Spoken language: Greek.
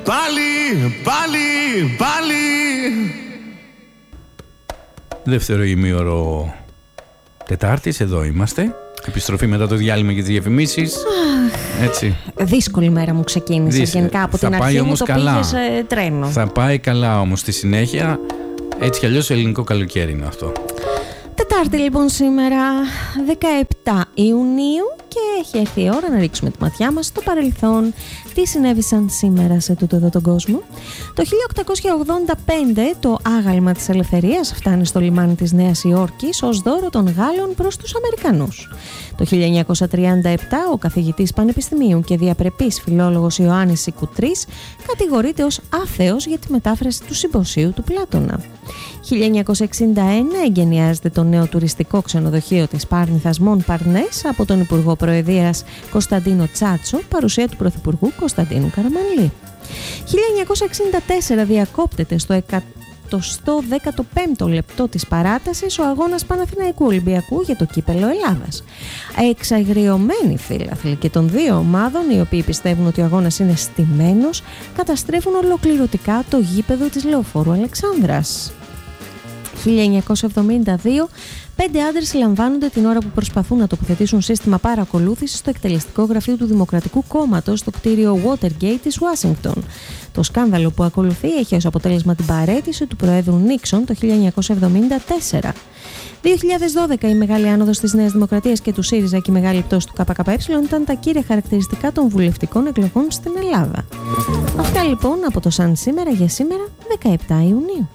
πάλι. Δεύτερο ημίωρο Τετάρτης, εδώ είμαστε. Επιστροφή μετά το διάλειμμα και τις διαφημίσεις. Έτσι. Δύσκολη μέρα μου ξεκίνησε. Γενικά από την αρχή μου το πήγες τρένο. Θα πάει καλά όμως στη συνέχεια. Έτσι κι αλλιώς ελληνικό καλοκαίρι είναι αυτό. Τετάρτη λοιπόν σήμερα, 17 Ιουνίου, και έχει έρθει η ώρα να ρίξουμε τη ματιά μας στο παρελθόν. Τι συνέβησαν σήμερα σε τούτο εδώ τον κόσμο. Το 1885 το άγαλμα της ελευθερίας φτάνει στο λιμάνι της Νέας Υόρκης ως δώρο των Γάλλων προς τους Αμερικανούς. Το 1937 ο καθηγητής πανεπιστημίου και διαπρεπής φιλόλογος Ιωάννης Σικουτρής κατηγορείται ως άθεος για τη μετάφραση του συμποσίου του Πλάτωνα. 1961 εγκαινιάζεται το νέο τουριστικό ξενοδοχείο της Πάρνηθας Μον Παρνές από τον Υπουργό Προεδρίας Κωνσταντίνο Τσάτσο, παρουσία του Πρωθυπουργού Κωνσταντίνου Καραμανλή. 1964 διακόπτεται στο 15ο λεπτό της παράτασης ο αγώνας Παναθηναϊκού Ολυμπιακού για το κύπελλο Ελλάδας. Εξαγριωμένοι φίλαθλοι και των δύο ομάδων, οι οποίοι πιστεύουν ότι ο αγώνας είναι στημένος, καταστρέφουν ολοκληρωτικά το γήπεδο της Λεωφόρου Αλεξάνδρας. 1972, 5 άντρες συλλαμβάνονται την ώρα που προσπαθούν να τοποθετήσουν σύστημα παρακολούθησης στο εκτελεστικό γραφείο του Δημοκρατικού Κόμματος στο κτίριο Watergate της Ουάσιγκτον. Το σκάνδαλο που ακολουθεί έχει ως αποτέλεσμα την παραίτηση του Προέδρου Νίξον το 1974. 2012 η Μεγάλη Άνοδος της Νέας Δημοκρατίας και του ΣΥΡΙΖΑ και η μεγάλη πτώση του ΚΚΕ ήταν τα κύρια χαρακτηριστικά των βουλευτικών εκλογών στην Ελλάδα. Αυτά λοιπόν από το Σαν σήμερα για σήμερα 17 Ιουνίου.